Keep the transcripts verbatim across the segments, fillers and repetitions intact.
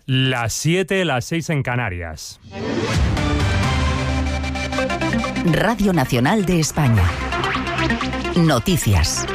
Las siete, las seis en Canarias. Radio Nacional de España. Noticias.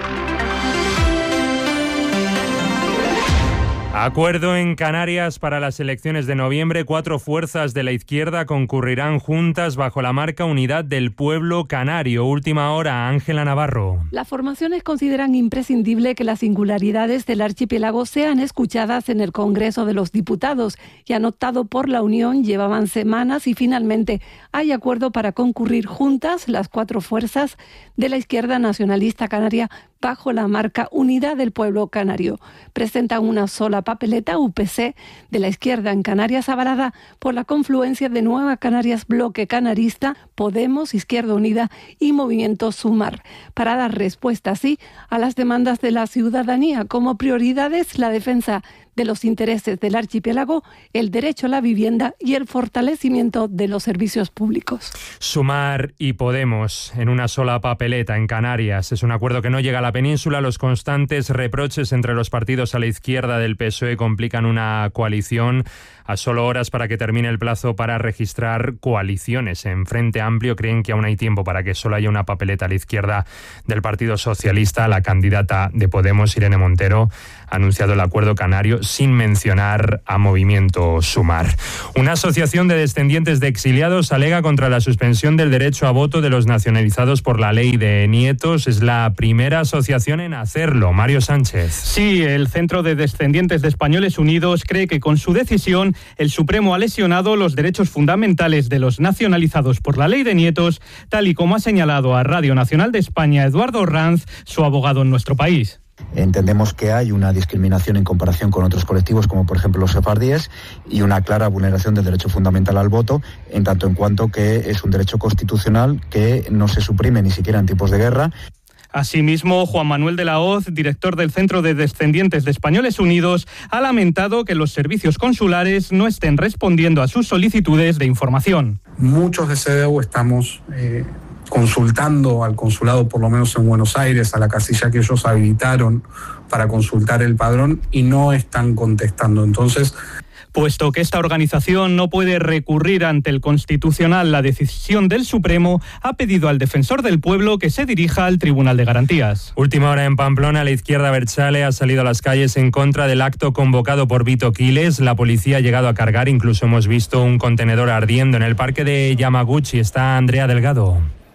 Acuerdo en Canarias para las elecciones de noviembre. Cuatro fuerzas de la izquierda concurrirán juntas bajo la marca Unidad del Pueblo Canario. Última hora, Ángela Navarro. Las formaciones consideran imprescindible que las singularidades del archipiélago sean escuchadas en el Congreso de los Diputados y han optado por la unión. Llevaban semanas y finalmente hay acuerdo para concurrir juntas las cuatro fuerzas de la izquierda nacionalista canaria bajo la marca Unidad del Pueblo Canario. Presentan una sola papeleta U P C de la izquierda en Canarias, avalada por la confluencia de Nueva Canarias, Bloque Canarista, Podemos, Izquierda Unida y Movimiento Sumar, para dar respuesta así a las demandas de la ciudadanía. Como prioridades, la defensa de los intereses del archipiélago, el derecho a la vivienda y el fortalecimiento de los servicios públicos. Sumar y Podemos en una sola papeleta en Canarias. Es un acuerdo que no llega a la península. Los constantes reproches entre los partidos a la izquierda del P S O E complican una coalición. A solo horas para que termine el plazo para registrar coaliciones en Frente Amplio, creen que aún hay tiempo para que solo haya una papeleta a la izquierda del Partido Socialista. La candidata de Podemos, Irene Montero, ha anunciado el acuerdo canario sin mencionar a Movimiento Sumar. Una asociación de descendientes de exiliados alega contra la suspensión del derecho a voto de los nacionalizados por la ley de nietos. Es la primera asociación en hacerlo. Mario Sánchez. Sí, el Centro de Descendientes de Españoles Unidos cree que con su decisión el Supremo ha lesionado los derechos fundamentales de los nacionalizados por la ley de nietos, tal y como ha señalado a Radio Nacional de España Eduardo Ranz, su abogado en nuestro país. Entendemos que hay una discriminación en comparación con otros colectivos, como por ejemplo los sefardíes, y una clara vulneración del derecho fundamental al voto, en tanto en cuanto que es un derecho constitucional que no se suprime ni siquiera en tiempos de guerra. Asimismo, Juan Manuel de la Hoz, director del Centro de Descendientes de Españoles Unidos, ha lamentado que los servicios consulares no estén respondiendo a sus solicitudes de información. Muchos de C D U estamos eh, consultando al consulado, por lo menos en Buenos Aires, a la casilla que ellos habilitaron para consultar el padrón, y no están contestando. Entonces, puesto que esta organización no puede recurrir ante el Constitucional la decisión del Supremo, ha pedido al defensor del pueblo que se dirija al Tribunal de Garantías. Última hora en Pamplona. La izquierda abertzale ha salido a las calles en contra del acto convocado por Vito Quiles. La policía ha llegado a cargar, incluso hemos visto un contenedor ardiendo. En el parque de Yamaguchi está Andrea Delgado.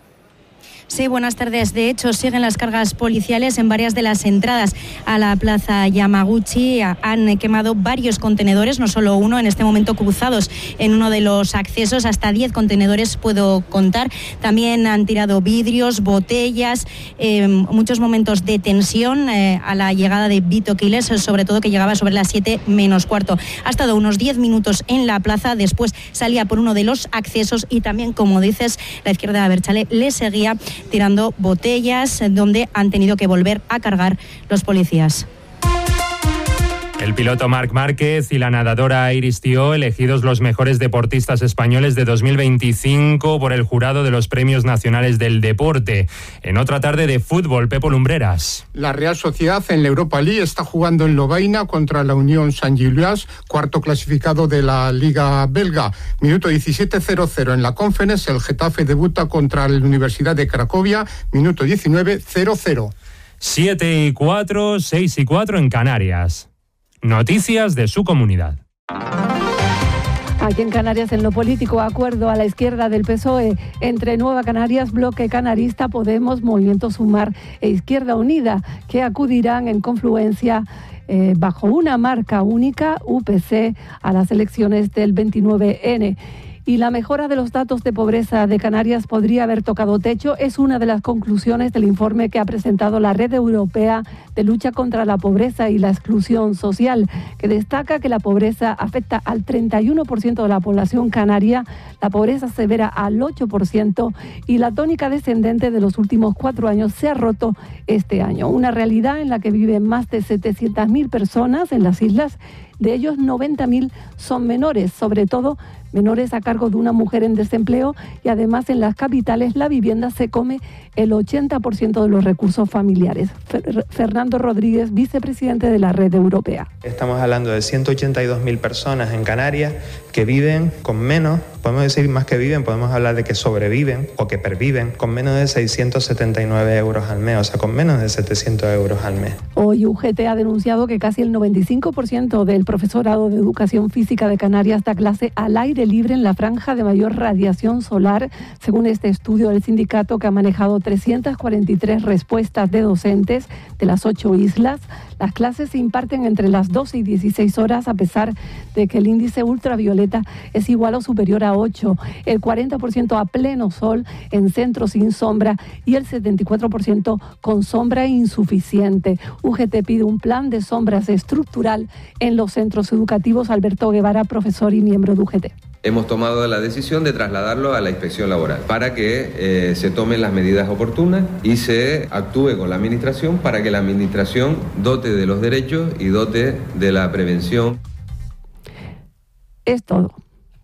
Sí, buenas tardes. De hecho, siguen las cargas policiales en varias de las entradas a la plaza Yamaguchi. Han quemado varios contenedores, no solo uno, en este momento cruzados en uno de los accesos. Hasta diez contenedores puedo contar. También han tirado vidrios, botellas, eh, muchos momentos de tensión eh, a la llegada de Vito Quiles, sobre todo que llegaba sobre las siete menos cuarto. Ha estado unos diez minutos en la plaza, después salía por uno de los accesos y también, como dices, la izquierda de Abertzale le seguía tirando botellas, donde han tenido que volver a cargar los policías. El piloto Marc Márquez y la nadadora Iris Tió, elegidos los mejores deportistas españoles de dos mil veinticinco por el jurado de los Premios Nacionales del Deporte. En otra tarde de fútbol, Pepo Lumbreras. La Real Sociedad en la Europa League está jugando en Lovaina contra la Unión Saint-Gilloise, cuarto clasificado de la Liga belga. Minuto diecisiete, cero cero en la Conference. El Getafe debuta contra la Universidad de Cracovia. Minuto diecinueve, cero cero. siete y cuatro, seis y cuatro en Canarias. Noticias de su comunidad. Aquí en Canarias, en lo político, acuerdo a la izquierda del P S O E entre Nueva Canarias, Bloque Canarista, Podemos, Movimiento Sumar e Izquierda Unida, que acudirán en confluencia eh, bajo una marca única, U P C, a las elecciones del veintinueve ene. Y la mejora de los datos de pobreza de Canarias podría haber tocado techo. Es una de las conclusiones del informe que ha presentado la Red Europea de Lucha contra la Pobreza y la Exclusión Social, que destaca que la pobreza afecta al treinta y uno por ciento de la población canaria, la pobreza severa al ocho por ciento y la tónica descendente de los últimos cuatro años se ha roto este año. Una realidad en la que viven más de setecientas mil personas en las islas De ellos, noventa mil son menores, sobre todo menores a cargo de una mujer en desempleo, y además en las capitales la vivienda se come el ochenta por ciento de los recursos familiares. Fer- Fernando Rodríguez, vicepresidente de la Red Europea. Estamos hablando de ciento ochenta y dos mil personas en Canarias que viven con menos, podemos decir más que viven, podemos hablar de que sobreviven o que perviven con menos de seiscientos setenta y nueve euros al mes, o sea, con menos de setecientos euros al mes. Hoy U G T ha denunciado que casi el noventa y cinco por ciento del profesorado de Educación Física de Canarias da clase al aire libre en la franja de mayor radiación solar, según este estudio del sindicato que ha manejado trescientas cuarenta y tres respuestas de docentes de las ocho islas. Las clases se imparten entre las doce y dieciséis horas, a pesar de que el índice ultravioleta es igual o superior a ocho, el cuarenta por ciento a pleno sol en centros sin sombra y el setenta y cuatro por ciento con sombra insuficiente. U G T pide un plan de sombras estructural en los centros educativos. Alberto Guevara, profesor y miembro de U G T. Hemos tomado la decisión de trasladarlo a la inspección laboral para que eh, se tomen las medidas oportunas y se actúe con la administración para que la administración dote de los derechos y dote de la prevención. Es todo.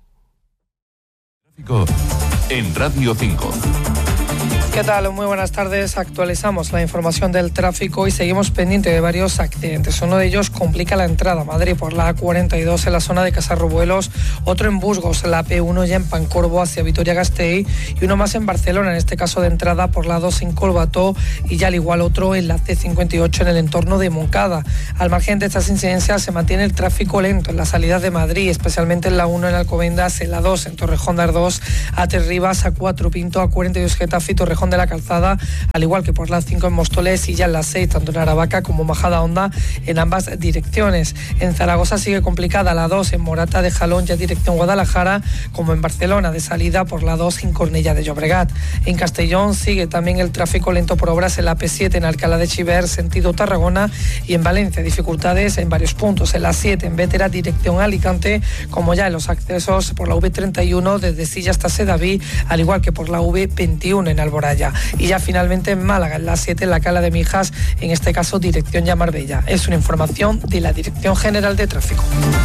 En Radio cinco. ¿Qué tal? Muy buenas tardes. Actualizamos la información del tráfico y seguimos pendiente de varios accidentes. Uno de ellos complica la entrada a Madrid por la A cuarenta y dos en la zona de Casarrubuelos, otro en Burgos, la A P uno ya en Pancorbo hacia Vitoria-Gasteiz y uno más en Barcelona, en este caso de entrada por la dos en Colbató, y ya al igual otro en la C cincuenta y ocho en el entorno de Moncada. Al margen de estas incidencias se mantiene el tráfico lento en la salida de Madrid, especialmente en la uno en Alcobendas, en la dos en Torrejón de Ardoz, A tres Rivas, A cuatro Pinto, A cuarenta y dos Getafe y Torrejón de la Calzada, al igual que por la cinco en Móstoles y ya en la seis, tanto en Aravaca como Majada Honda, en ambas direcciones. En Zaragoza sigue complicada la dos en Morata de Jalón, ya dirección Guadalajara, como en Barcelona, de salida por la dos en Cornellà de Llobregat. En Castellón sigue también el tráfico lento por obras en la A P siete en Alcalá de Xivert, sentido Tarragona, y en Valencia dificultades en varios puntos, en la siete en Bétera, dirección Alicante, como ya en los accesos por la V treinta y uno desde Silla hasta Sedaví, al igual que por la V veintiuno en Alboraya. Y ya finalmente en Málaga, en la siete, en la Cala de Mijas, en este caso dirección ya Marbella. Es una información de la Dirección General de Tráfico.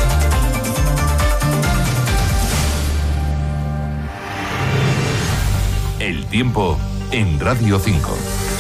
El tiempo en Radio cinco.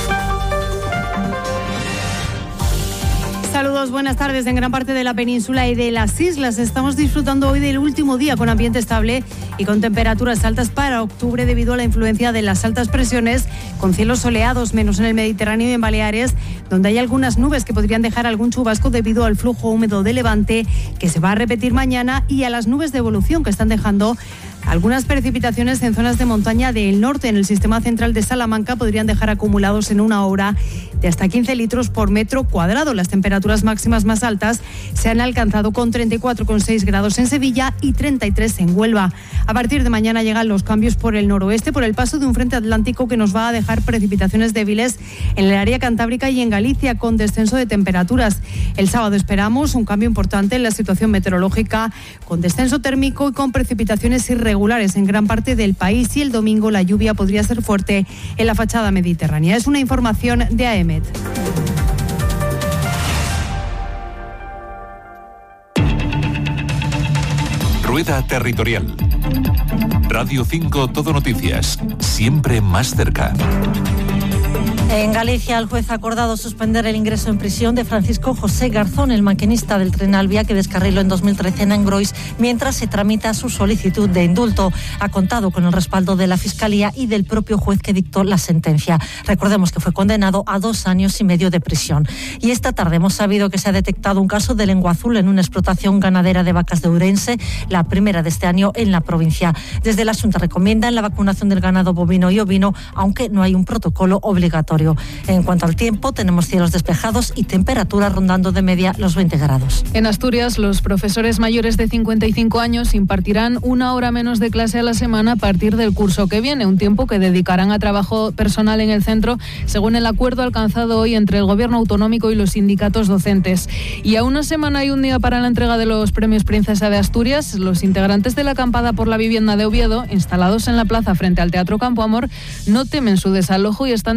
Saludos, buenas tardes. En gran parte de la península y de las islas estamos disfrutando hoy del último día con ambiente estable y con temperaturas altas para octubre debido a la influencia de las altas presiones, con cielos soleados, menos en el Mediterráneo y en Baleares, donde hay algunas nubes que podrían dejar algún chubasco debido al flujo húmedo de levante que se va a repetir mañana y a las nubes de evolución que están dejando algunas precipitaciones en zonas de montaña del norte. En el sistema central de Salamanca podrían dejar acumulados en una hora de hasta quince litros por metro cuadrado. Las temperaturas máximas más altas se han alcanzado con treinta y cuatro coma seis grados en Sevilla y treinta y tres en Huelva. A partir de mañana llegan los cambios por el noroeste, por el paso de un frente atlántico que nos va a dejar precipitaciones débiles en el área cantábrica y en Galicia, con descenso de temperaturas. El sábado esperamos un cambio importante en la situación meteorológica, con descenso térmico y con precipitaciones irregulares en gran parte del país, y el domingo la lluvia podría ser fuerte en la fachada mediterránea. Es una información de A E M E T. Rueda Territorial. Radio cinco Todo Noticias, siempre más cerca. En Galicia, el juez ha acordado suspender el ingreso en prisión de Francisco José Garzón, el maquinista del tren Alvia que descarriló en dos mil trece en Angrois, mientras se tramita su solicitud de indulto. Ha contado con el respaldo de la Fiscalía y del propio juez que dictó la sentencia. Recordemos que fue condenado a dos años y medio de prisión. Y esta tarde hemos sabido que se ha detectado un caso de lengua azul en una explotación ganadera de vacas de Ourense, la primera de este año en la provincia. Desde la Xunta recomiendan la vacunación del ganado bovino y ovino, aunque no hay un protocolo obligatorio. En cuanto al tiempo, tenemos cielos despejados y temperaturas rondando de media los veinte grados. En Asturias, los profesores mayores de cincuenta y cinco años impartirán una hora menos de clase a la semana a partir del curso que viene, un tiempo que dedicarán a trabajo personal en el centro, según el acuerdo alcanzado hoy entre el Gobierno autonómico y los sindicatos docentes. Y a una semana y un día para la entrega de los premios Princesa de Asturias, los integrantes de la acampada por la vivienda de Oviedo, instalados en la plaza frente al Teatro Campo Amor, no temen su desalojo y están dispuestos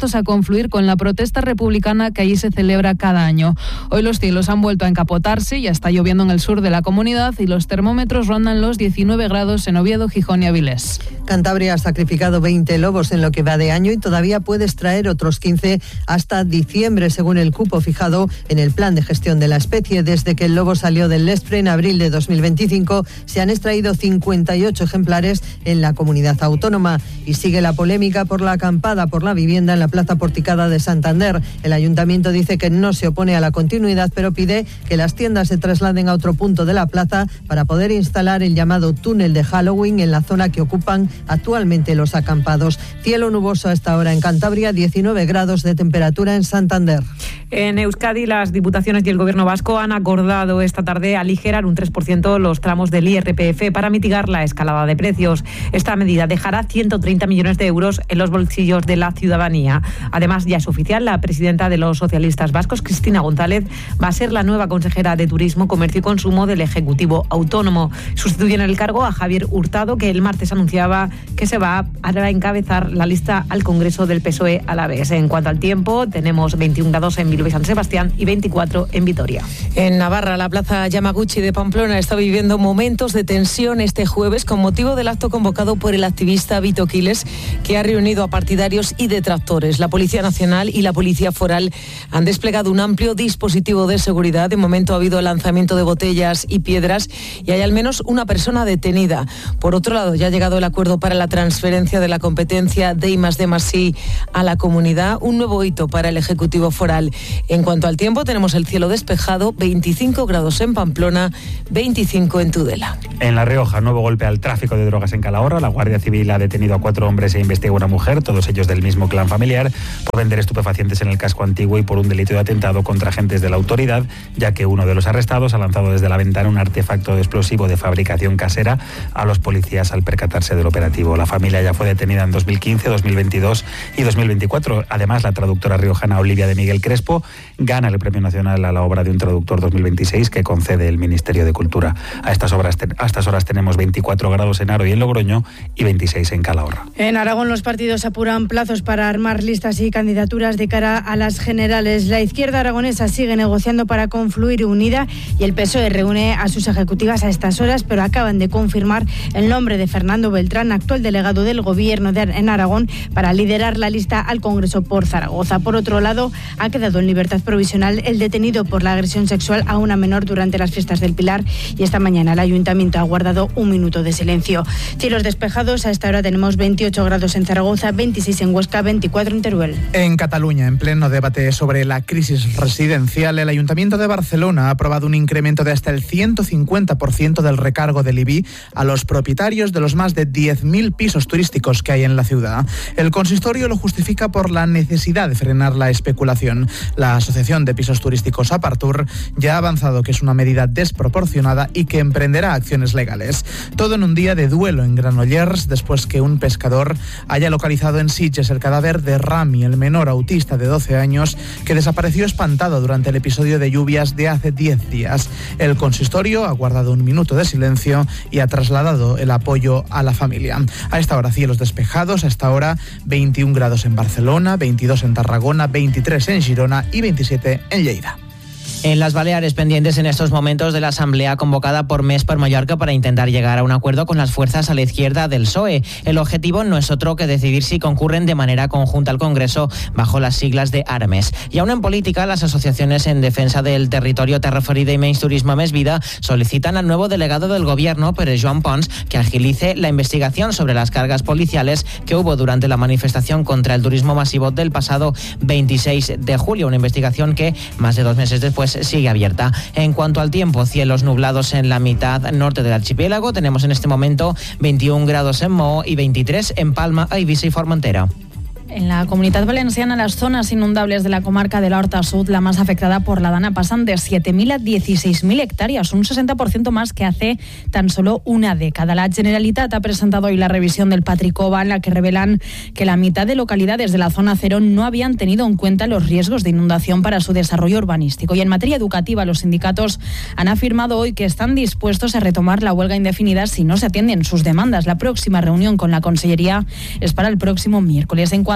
dispuestos a confluir con la protesta republicana que allí se celebra cada año. Hoy los cielos han vuelto a encapotarse, ya está lloviendo en el sur de la comunidad y los termómetros rondan los diecinueve grados en Oviedo, Gijón y Avilés. Cantabria ha sacrificado veinte lobos en lo que va de año y todavía puede extraer otros quince hasta diciembre, según el cupo fijado en el plan de gestión de la especie. Desde que el lobo salió del Lespre en abril de dos mil veinticinco, se han extraído cincuenta y ocho ejemplares en la comunidad autónoma. Y sigue la polémica por la acampada por la vivienda en la Plaza Porticada de Santander. El ayuntamiento dice que no se opone a la continuidad, pero pide que las tiendas se trasladen a otro punto de la plaza para poder instalar el llamado túnel de Halloween en la zona que ocupan actualmente los acampados. Cielo nuboso a esta hora en Cantabria, diecinueve grados de temperatura en Santander. En Euskadi, las diputaciones y el Gobierno vasco han acordado esta tarde aligerar un tres por ciento los tramos del I R P F para mitigar la escalada de precios. Esta medida dejará ciento treinta millones de euros en los bolsillos de la ciudadanía. Además, ya es oficial, la presidenta de los socialistas vascos, Cristina González, va a ser la nueva consejera de Turismo, Comercio y Consumo del Ejecutivo Autónomo. Sustituye en el cargo a Javier Hurtado, que el martes anunciaba que se va a encabezar la lista al Congreso del P S O E Alavés. En cuanto al tiempo, tenemos veintiún grados en Bilbao y San Sebastián y veinticuatro en Vitoria. En Navarra, la plaza Yamaguchi de Pamplona está viviendo momentos de tensión este jueves con motivo del acto convocado por el activista Vito Quiles, que ha reunido a partidarios y detractores. La Policía Nacional y la Policía Foral han desplegado un amplio dispositivo de seguridad. De momento ha habido lanzamiento de botellas y piedras y hay al menos una persona detenida. Por otro lado, ya ha llegado el acuerdo para la transferencia de la competencia de I más D más I a la comunidad, un nuevo hito para el Ejecutivo Foral. En cuanto al tiempo, tenemos el cielo despejado, veinticinco grados en Pamplona, veinticinco en Tudela. En La Rioja, nuevo golpe al tráfico de drogas en Calahorra. La Guardia Civil ha detenido a cuatro hombres e investiga a una mujer, todos ellos del mismo clan familiar, por vender estupefacientes en el casco antiguo y por un delito de atentado contra agentes de la autoridad, ya que uno de los arrestados ha lanzado desde la ventana un artefacto explosivo de fabricación casera a los policías al percatarse del operativo. La familia ya fue detenida en dos mil quince, dos mil veintidós y dos mil veinticuatro. Además, la traductora riojana Olivia de Miguel Crespo gana el Premio Nacional a la Obra de un Traductor dos mil veintiséis que concede el Ministerio de Cultura. A estas, obras, a estas horas tenemos veinticuatro grados en Aro y en Logroño y veintiséis en Calahorra. En Aragón los partidos apuran plazos para armar listas y candidaturas de cara a las generales. La izquierda aragonesa sigue negociando para confluir unida y el P S O E reúne a sus ejecutivas a estas horas, pero acaban de confirmar el nombre de Fernando Beltrán, actual delegado del Gobierno de, en Aragón, para liderar la lista al Congreso por Zaragoza. Por otro lado, ha quedado en libertad provisional el detenido por la agresión sexual a una menor durante las fiestas del Pilar y esta mañana el Ayuntamiento ha guardado un minuto de silencio. Cielos despejados, a esta hora tenemos veintiocho grados en Zaragoza, veintiséis en Huesca, veinticuatro en Teruel. En Cataluña, en pleno debate sobre la crisis residencial, el Ayuntamiento de Barcelona ha aprobado un incremento de hasta el ciento cincuenta por ciento del recargo del I B I a los propietarios de los más de diez mil pisos turísticos que hay en la ciudad. El consistorio lo justifica por la necesidad de frenar la especulación. La Asociación de Pisos Turísticos Apartur ya ha avanzado que es una medida desproporcionada y que emprenderá acciones legales. Todo en un día de duelo en Granollers después que un pescador haya localizado en Sitges el cadáver de Rami, el menor autista de doce años que desapareció espantado durante el episodio de lluvias de hace diez días. El consistorio ha guardado un minuto de silencio y ha trasladado el apoyo a la familia. A esta hora cielos despejados, a esta hora veintiún grados en Barcelona, veintidós en Tarragona, veintitrés en Girona y veintisiete en Lleida. En las Baleares, pendientes en estos momentos de la asamblea convocada por Més per Mallorca para intentar llegar a un acuerdo con las fuerzas a la izquierda del P S O E. El objetivo no es otro que decidir si concurren de manera conjunta al Congreso bajo las siglas de Armes. Y aún en política, las asociaciones en defensa del territorio Terra Ferida y Menys Turisme Més Vida solicitan al nuevo delegado del Gobierno, Pere Joan Pons, que agilice la investigación sobre las cargas policiales que hubo durante la manifestación contra el turismo masivo del pasado veintiséis de julio. Una investigación que, más de dos meses después, sigue abierta. En cuanto al tiempo, cielos nublados en la mitad norte del archipiélago. Tenemos en este momento veintiún grados en Moho y veintitrés en Palma, Eivissa y Formentera. En la Comunidad Valenciana, las zonas inundables de la comarca de la Horta Sud, la más afectada por la Dana, pasan de siete mil a dieciséis mil hectáreas, un sesenta por ciento más que hace tan solo una década. La Generalitat ha presentado hoy la revisión del Patricova, en la que revelan que la mitad de localidades de la zona cero no habían tenido en cuenta los riesgos de inundación para su desarrollo urbanístico. Y en materia educativa, los sindicatos han afirmado hoy que están dispuestos a retomar la huelga indefinida si no se atienden sus demandas. La próxima reunión con la Consellería es para el próximo miércoles. En cuanto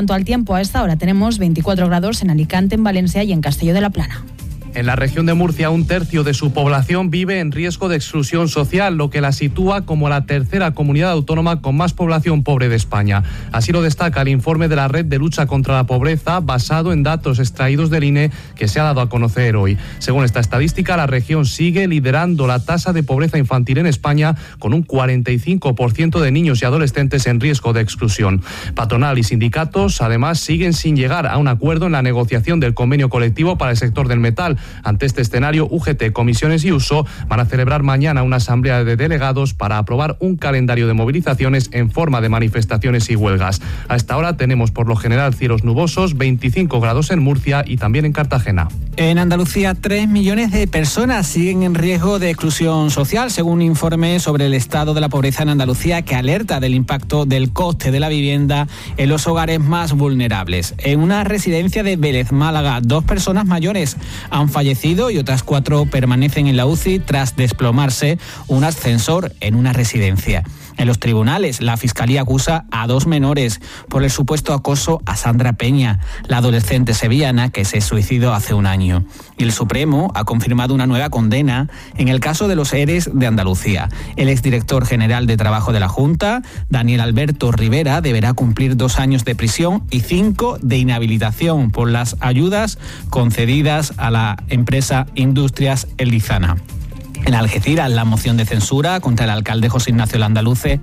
cuanto al tiempo, a esta hora tenemos veinticuatro grados en Alicante, en Valencia y en Castelló de la Plana. En la región de Murcia, un tercio de su población vive en riesgo de exclusión social, lo que la sitúa como la tercera comunidad autónoma con más población pobre de España. Así lo destaca el informe de la Red de Lucha contra la Pobreza, basado en datos extraídos del I N E, que se ha dado a conocer hoy. Según esta estadística, la región sigue liderando la tasa de pobreza infantil en España, con un cuarenta y cinco por ciento de niños y adolescentes en riesgo de exclusión. Patronal y sindicatos, además, siguen sin llegar a un acuerdo en la negociación del convenio colectivo para el sector del metal. Ante este escenario, U G T, Comisiones y Uso van a celebrar mañana una asamblea de delegados para aprobar un calendario de movilizaciones en forma de manifestaciones y huelgas. A esta hora tenemos por lo general cielos nubosos, veinticinco grados en Murcia y también en Cartagena. En Andalucía, tres millones de personas siguen en riesgo de exclusión social, según un informe sobre el estado de la pobreza en Andalucía que alerta del impacto del coste de la vivienda en los hogares más vulnerables. En una residencia de Vélez, Málaga, dos personas mayores han fallecido y otras cuatro permanecen en la U C I tras desplomarse un ascensor en una residencia. En los tribunales, la Fiscalía acusa a dos menores por el supuesto acoso a Sandra Peña, la adolescente sevillana que se suicidó hace un año. Y el Supremo ha confirmado una nueva condena en el caso de los E R E S de Andalucía. El exdirector general de Trabajo de la Junta, Daniel Alberto Rivera, deberá cumplir dos años de prisión y cinco de inhabilitación por las ayudas concedidas a la empresa Industrias Elizana. En Algeciras, la moción de censura contra el alcalde José Ignacio Landaluce.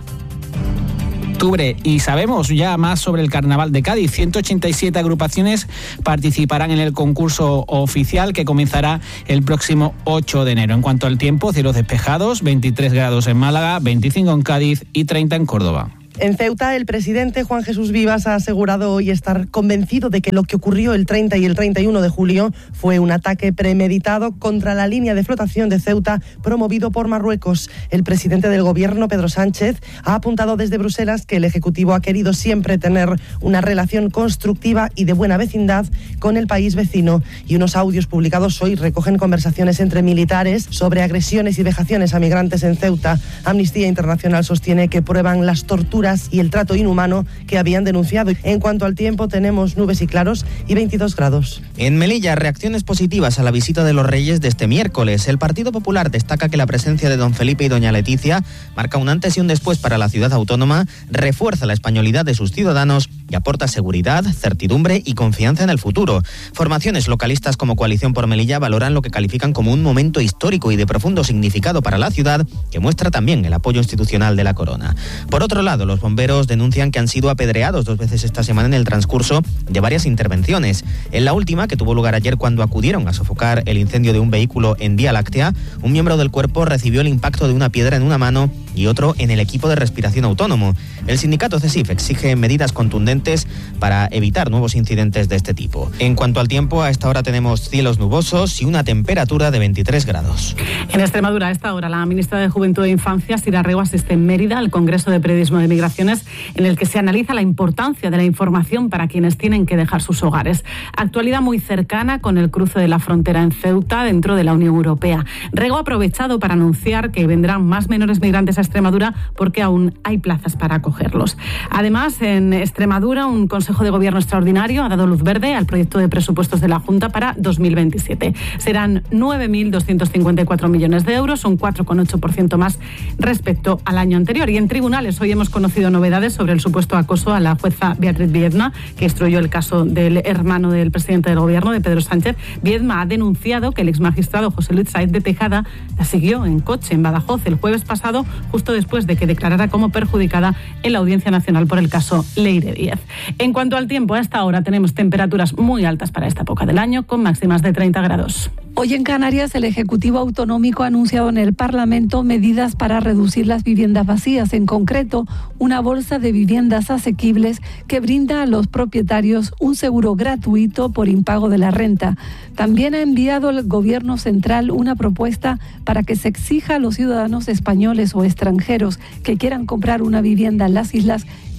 Y sabemos ya más sobre el Carnaval de Cádiz. ciento ochenta y siete agrupaciones participarán en el concurso oficial que comenzará el próximo ocho de enero. En cuanto al tiempo, cielos despejados, veintitrés grados en Málaga, veinticinco en Cádiz y treinta en Córdoba. En Ceuta, el presidente Juan Jesús Vivas ha asegurado hoy estar convencido de que lo que ocurrió el treinta y el treinta y uno de julio fue un ataque premeditado contra la línea de flotación de Ceuta promovido por Marruecos. El presidente del gobierno, Pedro Sánchez, ha apuntado desde Bruselas que el Ejecutivo ha querido siempre tener una relación constructiva y de buena vecindad con el país vecino. Y unos audios publicados hoy recogen conversaciones entre militares sobre agresiones y vejaciones a migrantes en Ceuta. Amnistía Internacional sostiene que prueban las torturas y el trato inhumano que habían denunciado. En cuanto al tiempo, tenemos nubes y claros y veintidós grados. En Melilla, reacciones positivas a la visita de los Reyes de este miércoles. El Partido Popular destaca que la presencia de don Felipe y doña Leticia marca un antes y un después para la ciudad autónoma, refuerza la españolidad de sus ciudadanos y aporta seguridad, certidumbre y confianza en el futuro. Formaciones localistas como Coalición por Melilla valoran lo que califican como un momento histórico y de profundo significado para la ciudad, que muestra también el apoyo institucional de la Corona. Por otro lado, los bomberos denuncian que han sido apedreados dos veces esta semana en el transcurso de varias intervenciones. En la última, que tuvo lugar ayer cuando acudieron a sofocar el incendio de un vehículo en Vía Láctea, un miembro del cuerpo recibió el impacto de una piedra en una mano y otro en el equipo de respiración autónomo. El sindicato CESIF exige medidas contundentes para evitar nuevos incidentes de este tipo. En cuanto al tiempo, a esta hora tenemos cielos nubosos y una temperatura de veintitrés grados. En Extremadura, a esta hora, la ministra de Juventud e Infancia, Sira Rego, asiste en Mérida al Congreso de Periodismo de Migraciones, en el que se analiza la importancia de la información para quienes tienen que dejar sus hogares. Actualidad muy cercana con el cruce de la frontera en Ceuta, dentro de la Unión Europea. Rego ha aprovechado para anunciar que vendrán más menores migrantes a Extremadura porque aún hay plazas para acogerlos. Además, en Extremadura, un Consejo de Gobierno extraordinario ha dado luz verde al proyecto de presupuestos de la Junta para dos mil veintisiete. Serán nueve mil doscientos cincuenta y cuatro millones de euros, un cuatro coma ocho por ciento más respecto al año anterior. Y en tribunales hoy hemos conocido novedades sobre el supuesto acoso a la jueza Beatriz Viedma, que instruyó el caso del hermano del presidente del Gobierno, de Pedro Sánchez. Viedma ha denunciado que el exmagistrado José Luis Saez de Tejada la siguió en coche en Badajoz el jueves pasado, justo después de que declarara como perjudicada en la Audiencia Nacional por el caso Leire Díez. En cuanto al tiempo, a esta hora tenemos temperaturas muy altas para esta época del año, con máximas de treinta grados. Hoy en Canarias, el Ejecutivo Autonómico ha anunciado en el Parlamento medidas para reducir las viviendas vacías, en concreto una bolsa de viviendas asequibles que brinda a los propietarios un seguro gratuito por impago de la renta. También ha enviado el Gobierno Central una propuesta para que se exija a los ciudadanos españoles o extranjeros que quieran comprar una vivienda en las islas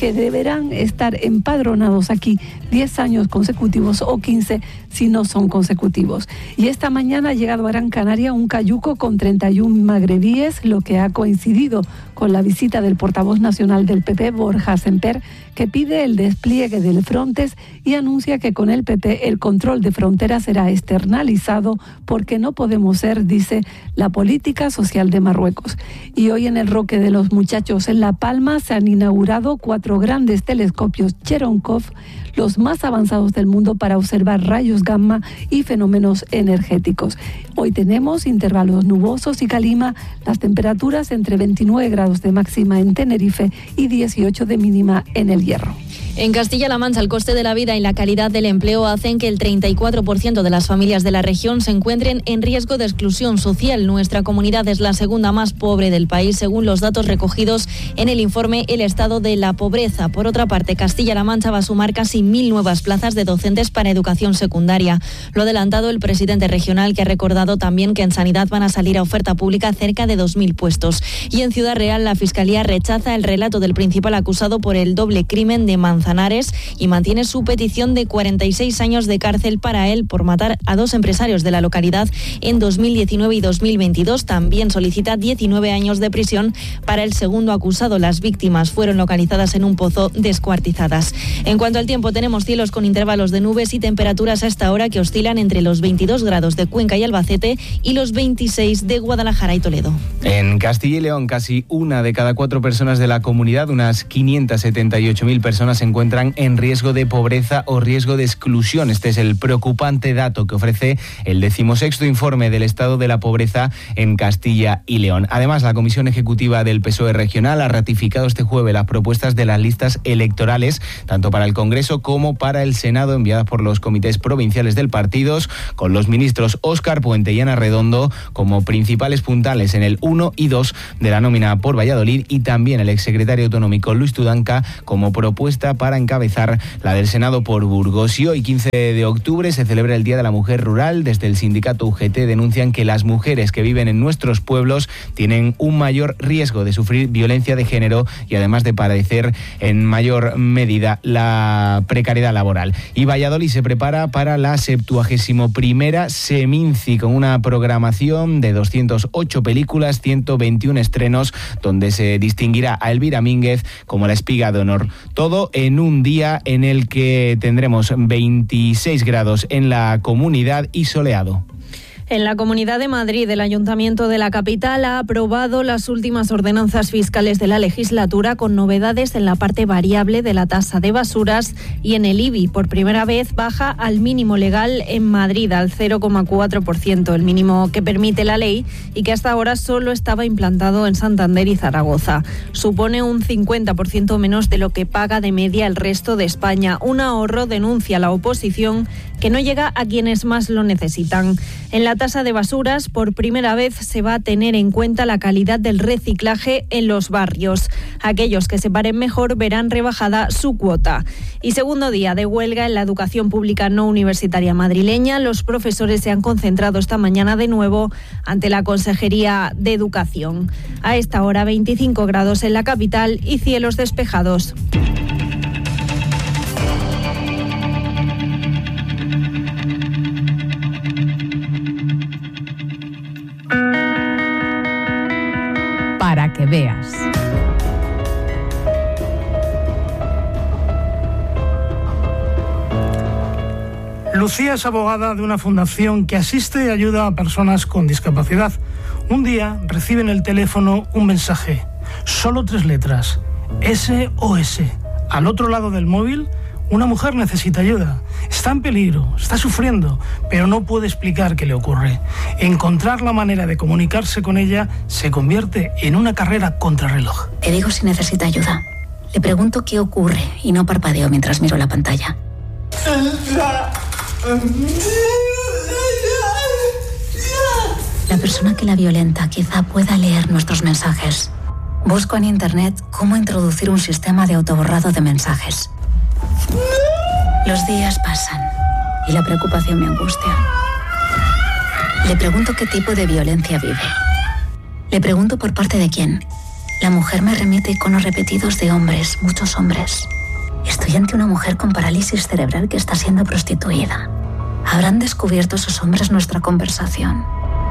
que deberán estar empadronados aquí diez años consecutivos o quince si no son consecutivos. Y esta mañana ha llegado a Gran Canaria un cayuco con treinta y uno magrebíes, lo que ha coincidido con la visita del portavoz nacional del P P, Borja Semper, que pide el despliegue del Frontex y anuncia que con el P P el control de fronteras será externalizado porque no podemos ser, dice, la política social de Marruecos. Y hoy en el Roque de los Muchachos en La Palma se han inaugurado cuatro grandes telescopios Cherenkov, los más avanzados del mundo para observar rayos gamma y fenómenos energéticos. Hoy tenemos intervalos nubosos y calima, las temperaturas entre veintinueve grados de máxima en Tenerife y dieciocho de mínima en El Hierro. En Castilla-La Mancha, el coste de la vida y la calidad del empleo hacen que el treinta y cuatro por ciento de las familias de la región se encuentren en riesgo de exclusión social. Nuestra comunidad es la segunda más pobre del país, según los datos recogidos en el informe El estado de la pobreza. Por otra parte, Castilla-La Mancha va a sumar casi mil nuevas plazas de docentes para educación secundaria. Lo ha adelantado el presidente regional, que ha recordado también que en sanidad van a salir a oferta pública cerca de dos mil puestos. Y en Ciudad Real, la Fiscalía rechaza el relato del principal acusado por el doble crimen de Manzanares y mantiene su petición de cuarenta y seis años de cárcel para él por matar a dos empresarios de la localidad en dos mil diecinueve y dos mil veintidós. También solicita diecinueve años de prisión para el segundo acusado. Las víctimas fueron localizadas en un pozo descuartizadas. En cuanto al tiempo, tenemos cielos con intervalos de nubes y temperaturas a esta hora que oscilan entre los veintidós grados de Cuenca y Albacete y los veintiséis de Guadalajara y Toledo. En Castilla y León, casi una de cada cuatro personas de la comunidad, unas quinientas setenta y ocho mil personas, se encuentran en riesgo de pobreza o riesgo de exclusión. Este es el preocupante dato que ofrece el decimosexto informe del estado de la pobreza en Castilla y León. Además, la Comisión Ejecutiva del P S O E regional ha ratificado este jueves las propuestas de las listas electorales, tanto para el Congreso como para el Senado, enviadas por los comités provinciales del partido, con los ministros Óscar Puente y Ana Redondo como principales puntales en el uno y dos de la nómina por Valladolid, y también el exsecretario autonómico Luis Tudanca como propuesta para encabezar la del Senado por Burgos. Y hoy, quince de octubre, se celebra el Día de la Mujer Rural. Desde el sindicato U G T denuncian que las mujeres que viven en nuestros pueblos tienen un mayor riesgo de sufrir violencia de género y además de padecer en mayor medida la precariedad laboral. Y Valladolid se prepara para la septuagésimo primera Seminci, con una programación de doscientas ocho películas, ciento veintiuno estrenos, donde se distinguirá a Elvira Mínguez como la espiga de honor. Todo en un día en el que tendremos veintiséis grados en la comunidad y soleado. En la Comunidad de Madrid, el Ayuntamiento de la capital ha aprobado las últimas ordenanzas fiscales de la legislatura, con novedades en la parte variable de la tasa de basuras y en el I B I. Por primera vez baja al mínimo legal en Madrid, al cero coma cuatro por ciento, el mínimo que permite la ley y que hasta ahora solo estaba implantado en Santander y Zaragoza. Supone un cincuenta por ciento menos de lo que paga de media el resto de España. Un ahorro, denuncia la oposición, que no llega a quienes más lo necesitan. En la tasa de basuras, por primera vez se va a tener en cuenta la calidad del reciclaje en los barrios. Aquellos que se paren mejor verán rebajada su cuota. Y segundo día de huelga en la educación pública no universitaria madrileña. Los profesores se han concentrado esta mañana de nuevo ante la Consejería de Educación. A esta hora, veinticinco grados en la capital y cielos despejados. Para que veas. Lucía es abogada de una fundación que asiste y ayuda a personas con discapacidad. Un día recibe en el teléfono un mensaje, solo tres letras, S O S. Al otro lado del móvil, una mujer necesita ayuda. Está en peligro, está sufriendo, pero no puede explicar qué le ocurre. Encontrar la manera de comunicarse con ella se convierte en una carrera contrarreloj. Te digo si necesita ayuda. Le pregunto qué ocurre y no parpadeo mientras miro la pantalla. La persona que la violenta quizá pueda leer nuestros mensajes. Busco en internet cómo introducir un sistema de autoborrado de mensajes. Los días pasan y la preocupación me angustia. Le pregunto qué tipo de violencia vive. Le pregunto por parte de quién. La mujer me remite iconos repetidos de hombres, muchos hombres. Estoy ante una mujer con parálisis cerebral que está siendo prostituida. ¿Habrán descubierto esos hombres nuestra conversación?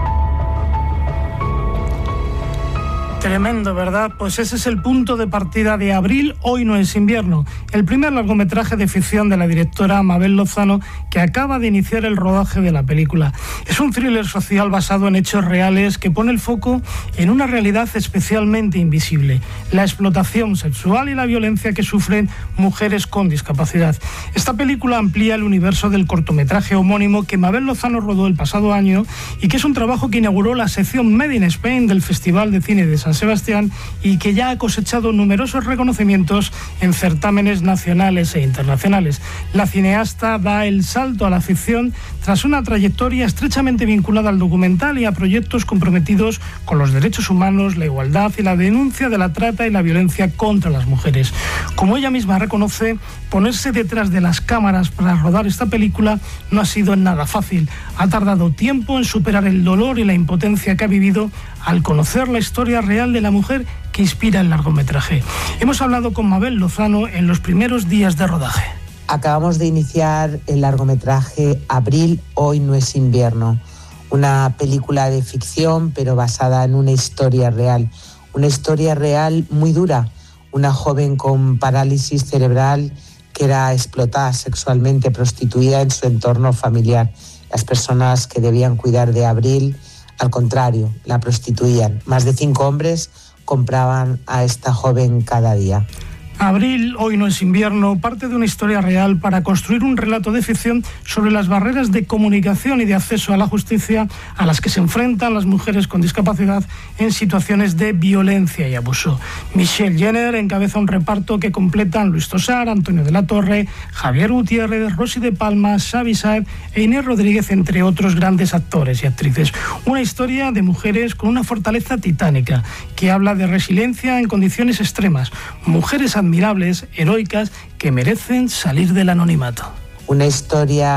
Tremendo, ¿verdad? Pues ese es el punto de partida de Abril, hoy no es invierno, el primer largometraje de ficción de la directora Mabel Lozano, que acaba de iniciar el rodaje de la película. Es un thriller social basado en hechos reales que pone el foco en una realidad especialmente invisible: la explotación sexual y la violencia que sufren mujeres con discapacidad. Esta película amplía el universo del cortometraje homónimo que Mabel Lozano rodó el pasado año y que es un trabajo que inauguró la sección Made in Spain del Festival de Cine de San Sebastián y que ya ha cosechado numerosos reconocimientos en certámenes nacionales e internacionales. La cineasta da el salto a la ficción tras una trayectoria estrechamente vinculada al documental y a proyectos comprometidos con los derechos humanos, la igualdad y la denuncia de la trata y la violencia contra las mujeres. Como ella misma reconoce, ponerse detrás de las cámaras para rodar esta película no ha sido nada fácil. Ha tardado tiempo en superar el dolor y la impotencia que ha vivido al conocer la historia real de la mujer que inspira el largometraje. Hemos hablado con Mabel Lozano en los primeros días de rodaje. Acabamos de iniciar el largometraje Abril, hoy no es invierno, una película de ficción pero basada en una historia real, una historia real muy dura, una joven con parálisis cerebral que era explotada sexualmente, prostituida en su entorno familiar. Las personas que debían cuidar de Abril, al contrario, la prostituían. Más de cinco hombres compraban a esta joven cada día. Abril, hoy no es invierno, parte de una historia real para construir un relato de ficción sobre las barreras de comunicación y de acceso a la justicia a las que se enfrentan las mujeres con discapacidad en situaciones de violencia y abuso. Michelle Jenner encabeza un reparto que completan Luis Tosar, Antonio de la Torre, Javier Gutiérrez, Rosy de Palma, Xavi Saez e Inés Rodríguez, entre otros grandes actores y actrices. Una historia de mujeres con una fortaleza titánica que habla de resiliencia en condiciones extremas, mujeres admirables, heroicas, que merecen salir del anonimato. Una historia